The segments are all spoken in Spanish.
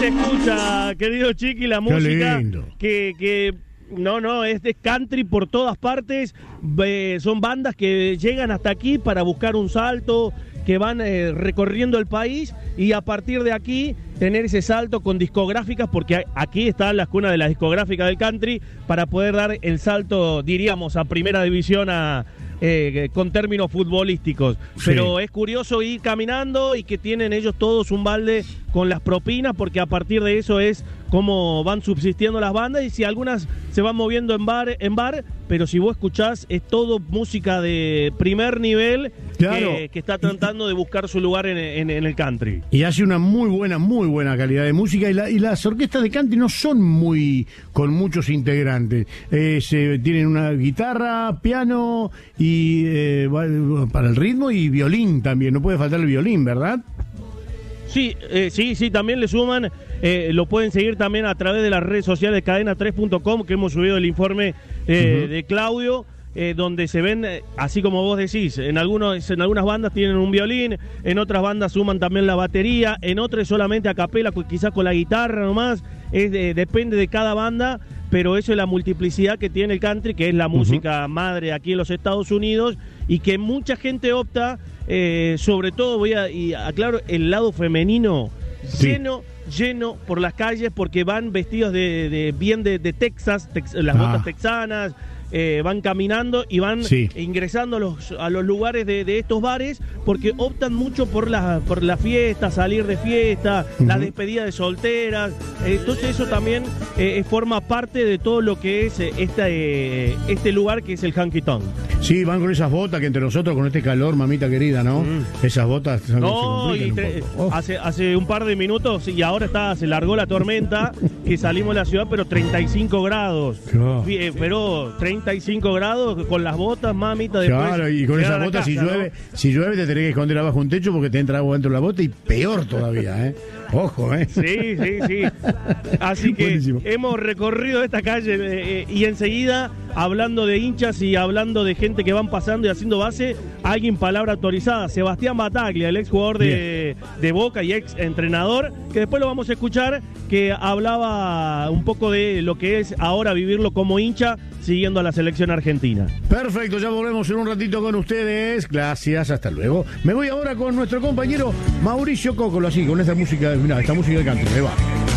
se escucha, querido Chiqui, la música que no, es de country por todas partes. Son bandas que llegan hasta aquí para buscar un salto, que van recorriendo el país y a partir de aquí tener ese salto con discográficas, porque aquí está la cuna de las discográficas del country, para poder dar el salto, diríamos, a primera división con términos futbolísticos. Sí. Pero es curioso ir caminando y que tienen ellos todos un balde con las propinas, porque a partir de eso es cómo van subsistiendo las bandas, y si algunas se van moviendo en bar, pero si vos escuchás es todo música de primer nivel, claro, que está tratando de buscar su lugar en el country. Y hace una muy buena calidad de música, y las orquestas de country no son con muchos integrantes. Tienen una guitarra, piano y para el ritmo, y violín también, no puede faltar el violín, ¿verdad? Sí, también le suman, lo pueden seguir también a través de las redes sociales de cadena3.com, que hemos subido el informe de Claudio, donde se ven, así como vos decís, en algunas bandas tienen un violín, en otras bandas suman también la batería, en otras solamente a capela, quizás con la guitarra nomás, depende de cada banda, pero eso es la multiplicidad que tiene el country, que es la música madre aquí en los Estados Unidos, y que mucha gente opta, sobre todo y aclaro, el lado femenino, sí, lleno por las calles, porque van vestidos de Texas, las botas texanas, van caminando y van ingresando a los lugares de estos bares, porque optan mucho por la fiesta, salir de fiesta, la despedida de solteras. Entonces eso también forma parte de todo lo que es este lugar que es el Honky Tonk. Sí, van con esas botas que entre nosotros, con este calor, mamita querida, ¿no? Esas botas se complican un poco. Hace un par de minutos, y ahora se largó la tormenta, que salimos de la ciudad, pero 35 grados. Pero 35 grados con las botas, mamita. Claro, y con esas botas, si llueve te tenés que esconder abajo un techo, porque te entra agua dentro de la bota, y peor todavía, ¿eh? Ojo, ¿eh? Sí. Así que buenísimo. Hemos recorrido esta calle y enseguida, hablando de hinchas y hablando de gente que van pasando y haciendo base, alguien palabra autorizada, Sebastián Bataglia, el ex jugador de Boca y ex entrenador, que después lo vamos a escuchar, que hablaba un poco de lo que es ahora vivirlo como hincha siguiendo a la selección argentina. Perfecto, ya volvemos en un ratito con ustedes. Gracias, hasta luego. Me voy ahora con nuestro compañero Mauricio Cocolo, así, con esta música de canto. Ahí va.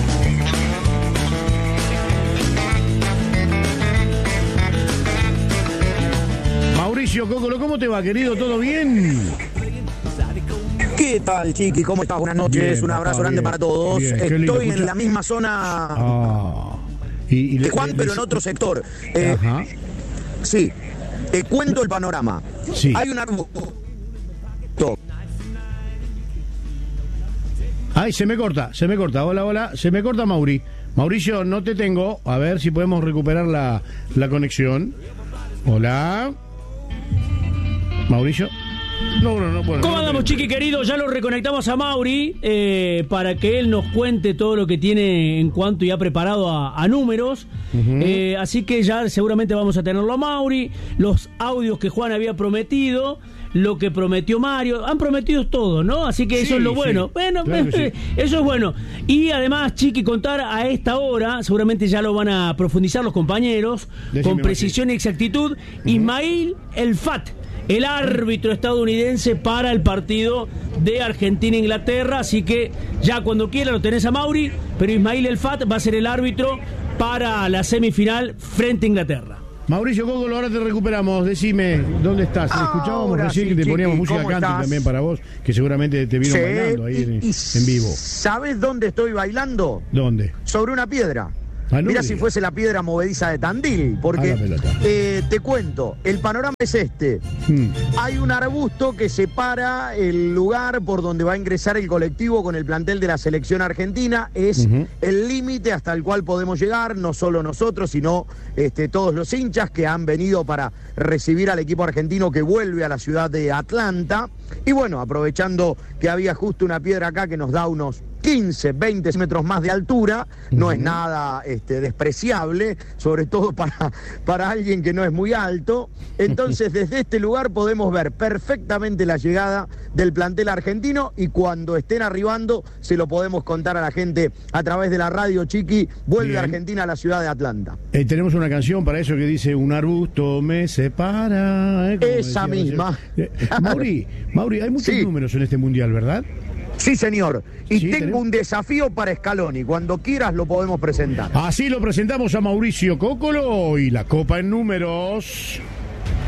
Mauricio Cocolo, ¿cómo te va, querido? ¿Todo bien? ¿Qué tal, Chiqui? ¿Cómo estás? Buenas noches, bien, un abrazo grande para todos. Bien, estoy en la misma zona de Juan, pero en otro sector. Sí, te cuento el panorama. Sí. Hay un arbusto. Ay, se me corta. Hola, se me corta Mauricio, no te tengo. A ver si podemos recuperar la conexión. Hola. Mauricio. No, bueno. ¿Cómo andamos, Chiqui querido? Ya lo reconectamos a Mauri para que él nos cuente todo lo que tiene en cuanto y ha preparado a números. Así que ya seguramente vamos a tenerlo a Mauri. Los audios que Juan había prometido, lo que prometió Mario, han prometido todo, ¿no? Así que eso es lo bueno. Sí, bueno, claro eso es bueno. Y además, Chiqui, contar a esta hora, seguramente ya lo van a profundizar los compañeros, con precisión y exactitud, Ismail El Fat, el árbitro estadounidense para el partido de Argentina-Inglaterra. Así que ya cuando quiera lo tenés a Mauri, pero Ismail El Fat va a ser el árbitro para la semifinal frente a Inglaterra. Mauricio Cocolo, ahora te recuperamos. Decime, ¿dónde estás? Escuchábamos recién que te poníamos música country también para vos, que seguramente te vino bailando ahí en vivo. ¿Sabes dónde estoy bailando? ¿Dónde? Sobre una piedra. Mira si fuese la piedra movediza de Tandil, porque te cuento, el panorama es este. Hay un arbusto que separa el lugar por donde va a ingresar el colectivo con el plantel de la selección argentina. Es el límite hasta el cual podemos llegar, no solo nosotros, sino todos los hinchas que han venido para recibir al equipo argentino que vuelve a la ciudad de Atlanta. Y bueno, aprovechando que había justo una piedra acá que nos da unos 15, 20 metros más de altura, no es nada despreciable, sobre todo para alguien que no es muy alto. Entonces, desde este lugar podemos ver perfectamente la llegada del plantel argentino, y cuando estén arribando se lo podemos contar a la gente a través de la radio. Chiqui, vuelve Argentina a la ciudad de Atlanta. Tenemos una canción para eso que dice: un arbusto me separa. Esa misma. Mauri, hay muchos números en este mundial, ¿verdad? Sí, señor. Y tengo un desafío para Scaloni. Cuando quieras lo podemos presentar. Así lo presentamos a Mauricio Cóccolo y la Copa en números.